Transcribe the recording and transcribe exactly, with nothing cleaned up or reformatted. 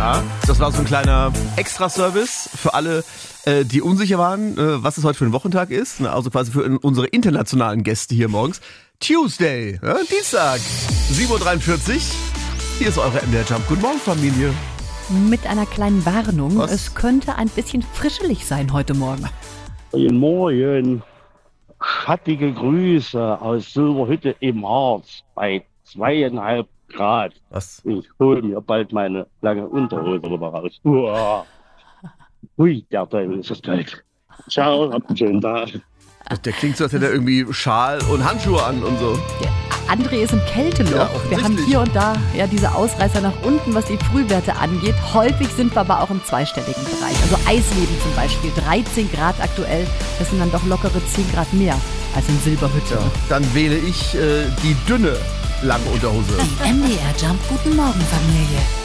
Ja, das war so ein kleiner Extraservice für alle, äh, die unsicher waren, äh, was es heute für ein Wochentag ist. Also quasi für unsere internationalen Gäste hier morgens. Tuesday, ja, Dienstag, sieben Uhr dreiundvierzig. Hier ist eure M D R Jump. Guten Morgen, Familie. Mit einer kleinen Warnung. Was? Es könnte ein bisschen frischelig sein heute Morgen. Guten Morgen. Schattige Grüße aus Silberhütte im Harz bei zweieinhalb Grad. Was? Ich hole mir bald meine lange Unterhose rüber raus. Uah. Ui, der Teufel ist das kalt. Ciao, habt einen schönen Tag. Der klingt so, als hätte er irgendwie Schal und Handschuhe an und so. Ja, André ist im Kälteloch. Ja, wir haben hier und da ja diese Ausreißer nach unten, was die Frühwerte angeht. Häufig sind wir aber auch im zweistelligen Bereich. Also Eisleben zum Beispiel, dreizehn Grad aktuell. Das sind dann doch lockere zehn Grad mehr als in Silberhütte. Ja, dann wähle ich äh, die dünne lange Unterhose. Die M D R Jump Guten Morgen Familie.